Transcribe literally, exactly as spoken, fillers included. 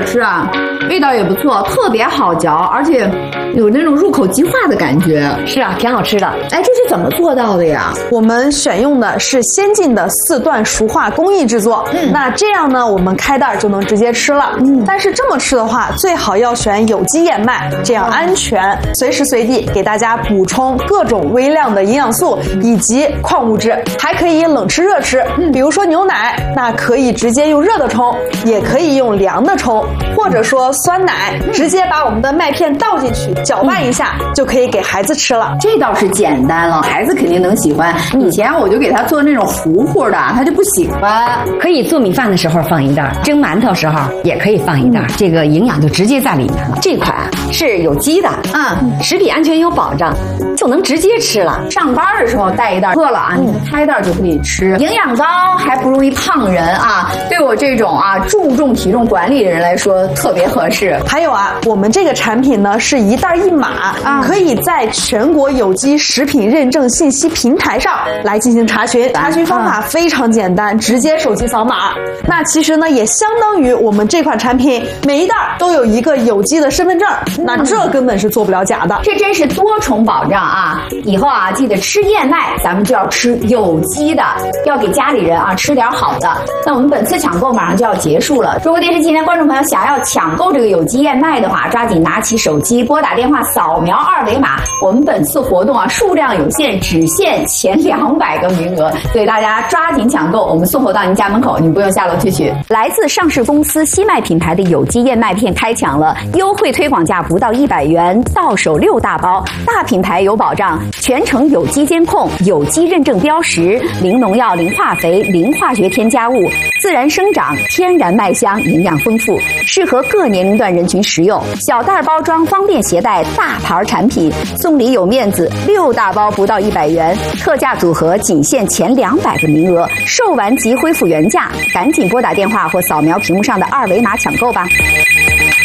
吃啊，味道也不错，特别好嚼，而且有那种入口即化的感觉。 是啊，挺好吃的。 哎，这是怎么做到的呀？ 我们选用的是先进的四段熟化工艺制作，嗯，那这样呢，我们开袋就能直接吃了。嗯，但是这么吃的话，最好要选有机燕麦，这样安全，随时随地给大家补充各种微量的营养素以及矿物质，还可以冷吃热吃。嗯，比如说牛奶，那可以直接用热的冲，也可以用凉的冲，或者说酸奶，直接把我们的麦片倒进去，搅拌一下，就可以给孩子吃了。 这倒是简单了，孩子肯定能喜欢。以前我就给他做那种糊糊的，他就不喜欢。 可以做米饭的时候放一袋，蒸馒头时候也可以放一袋，嗯、这个营养就直接在里面了。这款是有机的，嗯，食品安全有保障，就能直接吃了。 上班的时候带一袋，饿了啊，你开袋就可以吃。营养高还不容易胖人啊，对我这种啊注重体重管理的人来说特别合适。 还有啊，我们这个产品呢是一袋一码，啊、可以在全国有机食品认证信息平台上来进行查询。查询方法非常简单，直接手机扫码。那其实呢，也相当于我们这款产品每一袋都有一个有机的身份证，嗯、那这根本是做不了假的。 这真是多重保障啊！以后啊，记得吃燕麦，咱们就要吃有机的，要给家里人啊吃点好的。那我们本次抢购马上就要结束了，中国电视今天观众朋友想要抢购这个有机燕麦的话，抓紧拿起手机拨打电话扫描二维码。我们本次活动啊数量有限，只限前两百个名额，所以大家抓紧抢购，我们送货到您家门口，您不用下楼去取。来自上市公司西麦品牌的有机燕麦片开抢了，优惠推广价不到一百元，到手六大包，大品牌有保障，全程有机监控，有机认证标识，零农药、零化肥、零化学添加物，自然生长，天然麦香，营养丰富，适合各年龄段人群食用。小袋包装方便携带，大牌产品，送礼有面子，六大包不到一百元，特价组合仅限前两百个名额，售完即恢复原价，赶紧拨打电话或扫描屏幕上的二维码抢购吧。